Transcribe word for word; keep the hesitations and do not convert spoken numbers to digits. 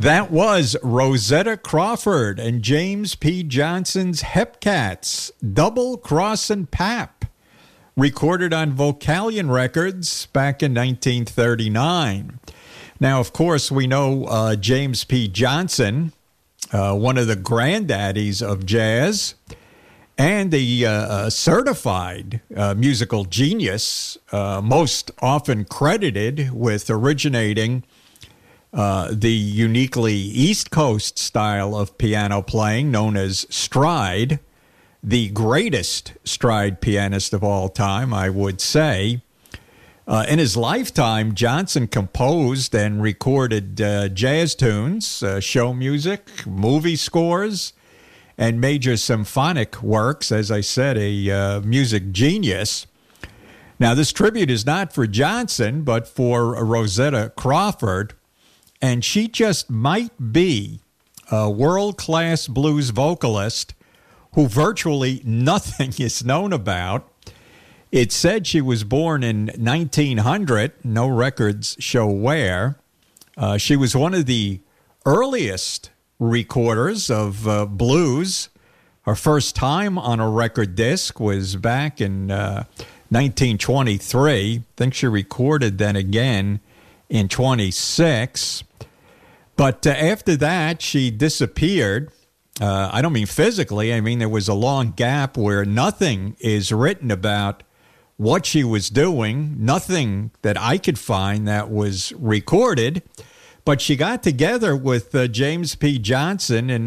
That was Rosetta Crawford and James P. Johnson's Hepcats, Double Crossin' Pap, recorded on Vocalion Records back in nineteen thirty-nine. Now, of course, we know uh, James P. Johnson, uh, one of the granddaddies of jazz, and a uh, certified uh, musical genius, uh, most often credited with originating Uh, the uniquely East Coast style of piano playing known as stride, the greatest stride pianist of all time, I would say. Uh, in his lifetime, Johnson composed and recorded uh, jazz tunes, uh, show music, movie scores, and major symphonic works. As I said, a uh, music genius. Now, this tribute is not for Johnson, but for Rosetta Crawford. And she just might be a world-class blues vocalist who virtually nothing is known about. It's said she was born in nineteen hundred. No records show where. Uh, she was one of the earliest recorders of uh, blues. Her first time on a record disc was back in uh, nineteen twenty-three. I think she recorded then again in twenty-six. But uh, after that, she disappeared. Uh, I don't mean physically. I mean, there was a long gap where nothing is written about what she was doing, nothing that I could find that was recorded. But she got together with uh, James P. Johnson in